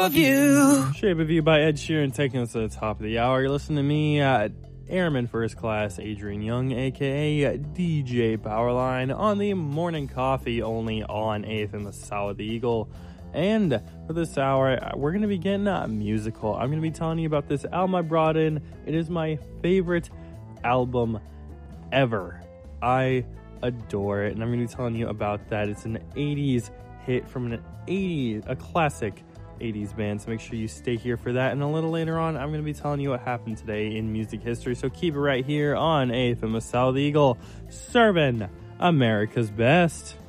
of You. Shape of You by Ed Sheeran taking us to the top of the hour. You're listening to me, Airman First Class Adrian Young, a.k.a. DJ Powerline, on the Morning Coffee, only on 8th and the Solid Eagle. And for this hour, we're going to be getting musical. I'm going to be telling you about this album I brought in. It is my favorite album ever. I adore it, and I'm going to be telling you about that. It's an 80s hit from a classic 80s band, so make sure you stay here for that. And a little later on, I'm going to be telling you what happened today in music history, so keep it right here on 8th and the Solid Eagle, serving America's best.